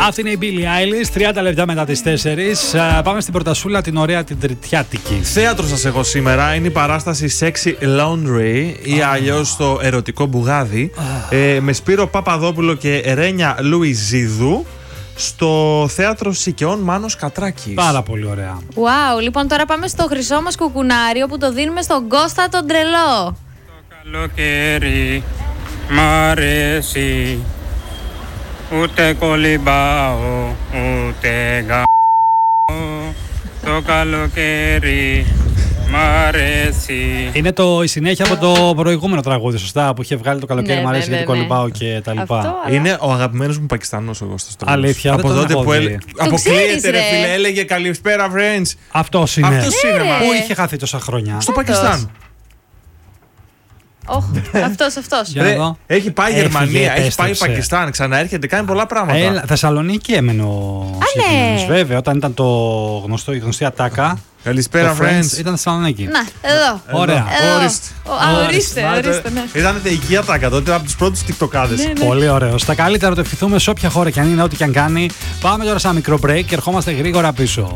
Αυτή είναι η Billie Eilish, 30 λεπτά μετά τις 4. Πάμε στην πρωτασούλα, την ωραία, την τριτιάτικη. Θέατρο σας έχω σήμερα. Είναι η παράσταση Sexy Laundry ή αλλιώς το ερωτικό μπουγάδι. Με Σπύρο Παπαδόπουλο και Ρένια Λουιζίδου. Στο θέατρο Σικαιών Μάνος Κατράκης. Πάρα πολύ ωραία. Wow, λοιπόν τώρα πάμε στο χρυσό μας κουκουνάρι, όπου το δίνουμε στον Κώστα τον τρελό. Το καλοκαίρι μ' αρέσει, ούτε κολυμπάω, ούτε γαμπάω. Το καλοκαίρι μ' αρέσει. Είναι η συνέχεια από το προηγούμενο τραγούδι, σωστά, που είχε βγάλει το καλοκαίρι μ' αρέσει γιατί κολυμπάω και τα λοιπά. Αυτό, Είναι ο αγαπημένος μου Πακιστανός ο Κώστας. Αλήθεια, από δεν τον τότε έχω που δει. αποκλείεται, ρε ρε. φίλε, έλεγε καλησπέρα, friends. Αυτός είναι. Αυτός είναι, Πού είχε χαθεί τόσα χρόνια? Στο Πακιστάν. Αυτός. Για να δω. Έχει πάει Έφυγε, Γερμανία, έχει πάει επέστρεψε. Πακιστάν, ξαναέρχεται, κάνει πολλά πράγματα. Θεσσαλονίκη έμενε ο συγκεκριμένος. Βέβαια, όταν ήταν η γνωστή ατάκα. Καλησπέρα, το friends. Ήταν Θεσσαλονίκη. Να, εδώ. Ωραία. Ορίστε. Ήταν θεϊκή ατάκα τότε από τους πρώτους τικτοκάδες. Πολύ ωραίο. Στα καλύτερα το ευχηθούμε σε όποια χώρα και αν είναι, ό,τι και αν κάνει. Πάμε τώρα σε ένα μικρό break και ερχόμαστε γρήγορα πίσω.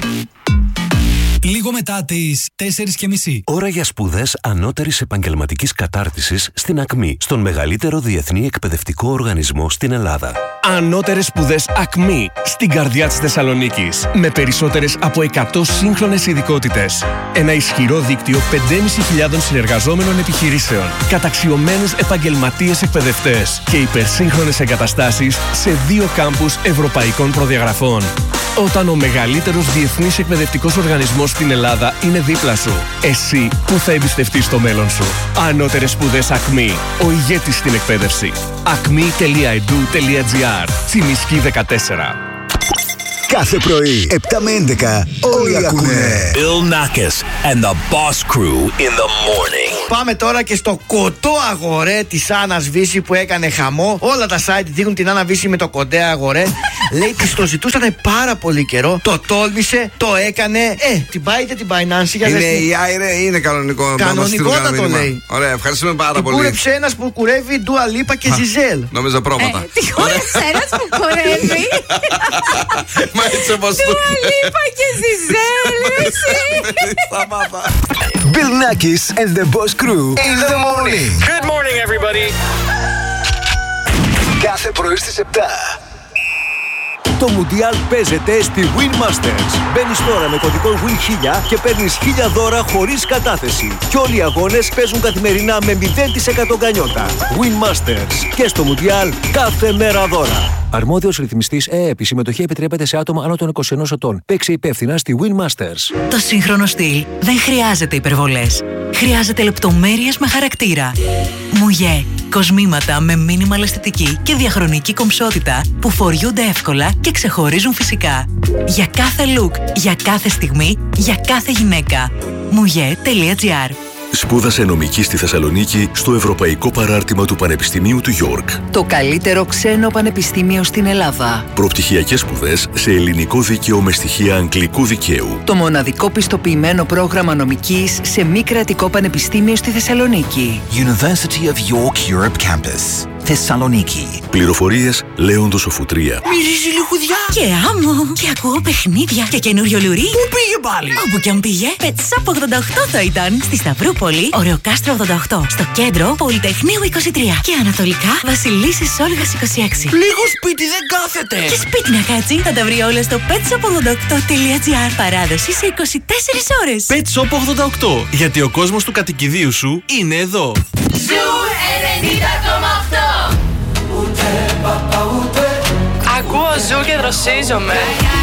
Λίγο μετά τις 4:30. Ώρα για σπουδές ανώτερης επαγγελματικής κατάρτισης στην ΑΚΜΗ, στον μεγαλύτερο διεθνή εκπαιδευτικό οργανισμό στην Ελλάδα. Ανώτερες σπουδές ΑΚΜΗ, στην καρδιά της Θεσσαλονίκης. Με περισσότερες από 100 σύγχρονες ειδικότητες. Ένα ισχυρό δίκτυο 5.500 συνεργαζόμενων επιχειρήσεων. Καταξιωμένους επαγγελματίες εκπαιδευτές. Και υπερσύγχρονες εγκαταστάσεις σε 2 κάμπους ευρωπαϊκών προδιαγραφών. Όταν ο μεγαλύτερος διεθνής εκπαιδευτικός οργανισμός στην Ελλάδα είναι δίπλα σου, εσύ που θα εμπιστευτείς το μέλλον σου. Ανώτερες σπουδές ΑΚΜΗ, ο ηγέτης στην εκπαίδευση. acme.edu.gr, Τσιμισκή 14. Κάθε πρωί, 7 με 11, όλοι ακούνε Bill Nackis and the Boss Crew in the morning. Πάμε τώρα και στο κοντό αγορέ της Άννας Βύση που έκανε χαμό. Όλα τα site δείχνουν την Άννα Βύση με το κοντέ αγορέ. Λέει της το ζητούσαν πάρα πολύ καιρό. Το τόλμησε, το έκανε. Την πάει είτε την πάει Νάνση για είναι AI, ρε, είναι κανονικό. Κανονικότατο λέει. Ωραία, ευχαριστούμε πάρα την πολύ. κούρεψε ένας που κουρεύει Ντουα Λίπα και Ζιζέλ. Νόμιζα πρόβατα. Τι κούρεψε ένας που κουρεύει. Μα έτσι όπως το Ντουα Λίπα και Ζιζέλ. Bill Nackis and the Boss Crew in the morning. Good morning, everybody. Κάθε πρωί στις 7. Το Μουντιάλ παίζεται στη Win Masters. Μπαίνεις τώρα με κωδικό WIN1000 και παίρνεις 1000 δώρα χωρίς κατάθεση. Και όλοι οι αγώνες παίζουν καθημερινά με 0% γκανιότα. Win Masters. Και στο Μουντιάλ κάθε μέρα δώρα. Αρμόδιος ρυθμιστής ΕΕΠ. Η συμμετοχή επιτρέπεται σε άτομα άνω των 21 ετών. Παίξε υπεύθυνα στη Win Masters. Το σύγχρονο στυλ δεν χρειάζεται υπερβολές. Χρειάζεται λεπτομέρειες με χαρακτήρα. Μουγέ. Κοσμήματα με μίνιμαλ αισθητική και διαχρονική κομψότητα που φοριούνται εύκολα και ξεχωρίζουν φυσικά. Για κάθε look, για κάθε στιγμή, για κάθε γυναίκα. Mouye.gr. Σπούδασε νομική στη Θεσσαλονίκη στο Ευρωπαϊκό Παράρτημα του Πανεπιστημίου του York. Το καλύτερο ξένο πανεπιστήμιο στην Ελλάδα. Προπτυχιακές σπουδές σε ελληνικό δίκαιο με στοιχεία αγγλικού δικαίου. Το μοναδικό πιστοποιημένο πρόγραμμα νομικής σε μη κρατικό πανεπιστήμιο στη Θεσσαλονίκη. University of York Europe Campus, Θεσσαλονίκη. Πληροφορίες Λέοντος Σοφουτρία. Μυρίζει λιχουδιά. Και άμμο. Και ακούω παιχνίδια. Και καινούριο λουρί. Πού πήγε πάλι? Όπου κι αν πήγε. Pet Shop 88 θα ήταν. Στη Σταυρούπολη, Ωρεοκάστρο 88. Στο κέντρο, Πολυτεχνείου 23. Και ανατολικά, Βασιλίσσης Όλγας 26. Λίγο σπίτι δεν κάθεται. Και σπίτι να κάτσει. Θα τα βρει όλα στο petshop88.gr. Παράδοση σε 24 ώρες. Pet Shop 88. Γιατί ο κόσμος του κατοικιδίου σου είναι εδώ. Ζου 90,8. Ακούω Ζου και δροσίζομαι.